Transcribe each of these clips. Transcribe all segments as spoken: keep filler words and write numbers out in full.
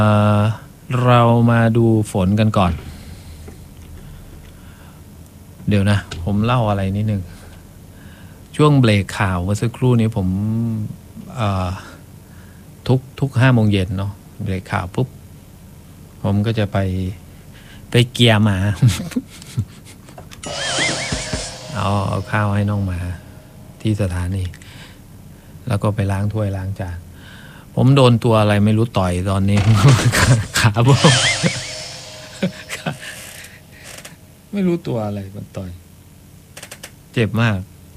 เรามาดูฝนกันก่อนเดี๋ยวนะผมเล่าอะไรนิดนึงช่วงเบรกข่าวเมื่อสักครู่นี้ผมทุกทุกห้าโมงเย็นเนาะเบรกข่าวปุ๊บผมก็จะไปไปเกียร์หมา เอาเอาข้าวให้น้องหมาที่สถานีแล้วก็ไปล้างถ้วยล้างจานผมโดนตัวอะไรไม่รู้ต่อยตอนนี้ ขาบวมไม่รู้ตัวอะไรมันต่อยเจ็บมาก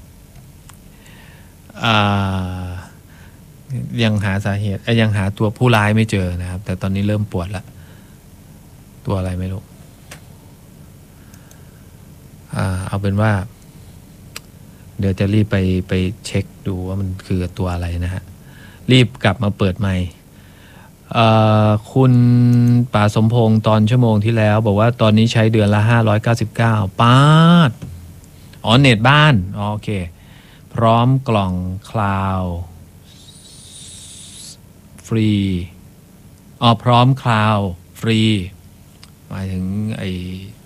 อ่ายังหาสาเหตุยังหาตัวผู้ร้ายไม่เจอนะครับแต่ตอนนี้เริ่มปวดละตัวอะไรไม่รู้อ่าเอาเป็นว่าเดี๋ยวจะรีบไปไปเช็คดูว่ามันคือตัวอะไรนะฮะรีบกลับมาเปิดใหม่คุณป่าสมพงษ์ตอนชั่วโมงที่แล้วบอกว่าตอนนี้ใช้เดือนละห้าร้อยเก้าสิบเก้าปาดอ๋อเน็ตบ้านอ๋อโอเคพร้อมกล่องคลาวด์ฟรีอ๋อพร้อมคลาวด์ฟรีหมายถึงไอ้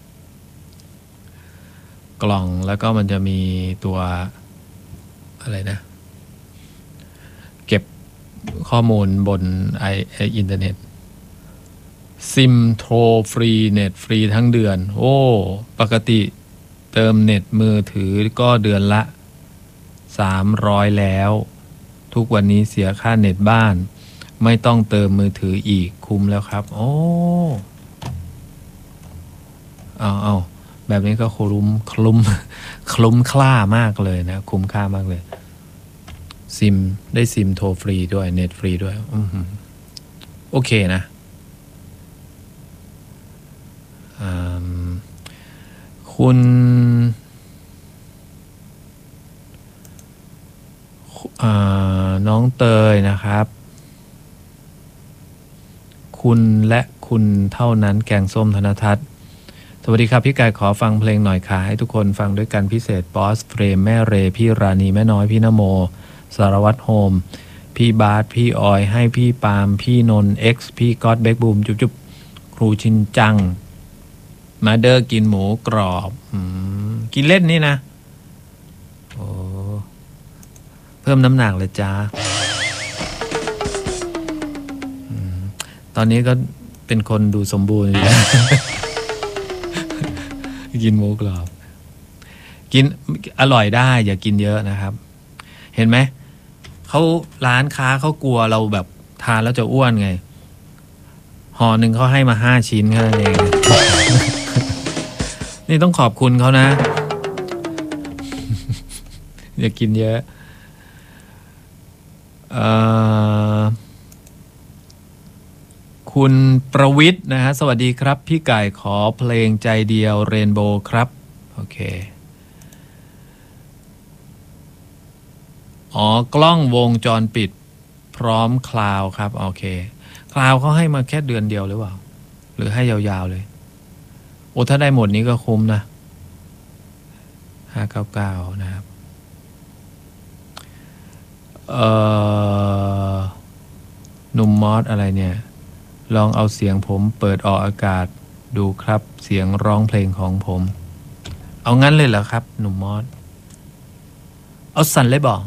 กล่องแล้วก็มันจะมีตัวอะไรนะเก็บข้อมูลบนไออินเทอร์เน็ตซิมโทรฟรีเน็ตฟรีทั้งเดือนโอ้ปกติเติมเน็ตมือถือก็เดือนละสามร้อยแล้วทุกวันนี้เสียค่าเน็ตบ้านไม่ต้องเติมมือถืออีกคุ้มแล้วครับโอ้เอาเอาแบบนี้ก็คลุ้มคลุ้มคลุ้มคล้ามากเลยนะคุ้มค่ามากเลยซิมได้ซิมโทรฟรีด้วยเน็ตฟรีด้วยโอเคนะคุณน้องเตยนะครับคุณและคุณเท่านั้นแกงส้มธนทัศน์สวัสดีครับพี่กายขอฟังเพลงหน่อยค่ะให้ทุกคนฟังด้วยกันพิเศษบอสเฟรมแม่เรพี่ราณีแม่น้อยพี่นโมสารวัตรโฮมพี่บาสพี่ออยให้พี่ปาล์มพี่นนท์เอ็กซ์พี่ก๊อตเบคบูมจุ๊บจุ๊บครูชินจังมาเดอร์กินหมูกรอบกินเล่นนี่นะโอ้เพิ่มน้ำหนักเลยจ้าตอนนี้ก็เป็นคนดูสมบูรณ์อยู่แล้ว กินหมูกรอบกินอร่อยได้อย่ากินเยอะนะครับเห็นไหมเขาร้านค้าเขากลัวเราแบบทานแล้วจะอ้วนไงห่อหนึ่งเขาให้มาห้าชิ้นแค่นั้นเอง นี่ต้องขอบคุณเขานะ อย่ากินเยอะเอ่อคุณประวิทย์นะฮะสวัสดีครับพี่ไก่ขอเพลงใจเดียวเรนโบว์ครับโอเคอ๋อกล้องวงจรปิดพร้อมคลาวด์ครับโอเคคลาวด์เขาให้มาแค่เดือนเดียวหรือเปล่าหรือให้ยาวๆเลยโอ้ถ้าได้หมดนี้ก็คุ้มนะห้าร้อยเก้าสิบเก้านะครับเอ่อหนุ่มมอสอะไรเนี่ยลองเอาเสียงผมเปิดออกอากาศดูครับเสียงร้องเพลงของผมเอางั้นเลยเหรอครับหนุ่มมอสเอาสั่นเลยบอก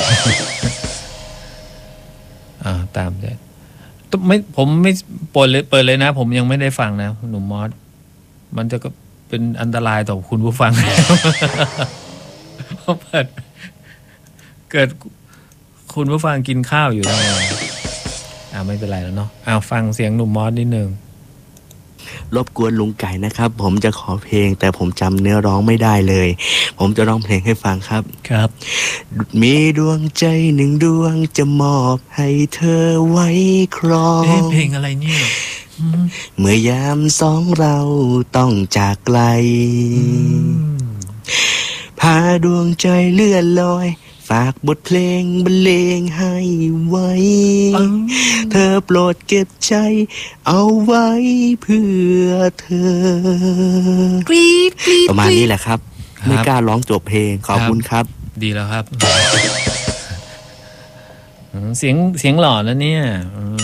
อ่าตามเลยไม่ผมไม่เปิดเลยเปิดเลยนะผมยังไม่ได้ฟังนะหนุ่มมอสมันจะก็เป็นอันตรายต่อคุณผู้ฟัง เพราะเปิดเกิดคุณผู้ฟังกินข้าวอยู่แล้วอ่าไม่เป็นไรแล้วเนาะอ้าวฟังเสียงหนุ่มมอสนิดนึงรบกวนลุงไก่นะครับผมจะขอเพลงแต่ผมจำเนื้อร้องไม่ได้เลยผมจะร้องเพลงให้ฟังครับครับมีดวงใจหนึ่งดวงจะมอบให้เธอไว้ครองเอ๊ะเพลงอะไรเนี่ยเมื่อยามสองเราต้องจากไกลพาดวงใจเลื่อนลอยฝากบทเพลงบรรเลงให้ไว้เธอโปรดเก็บใจเอาไว้เพื่อเธอกรี๊ดกรี๊ดประมาณนี้แหละครับไม่กล้าร้องจบเพลงขอบคุณครับดีแล้วครับเสียงเสียงหล่อแล้วเนี่ย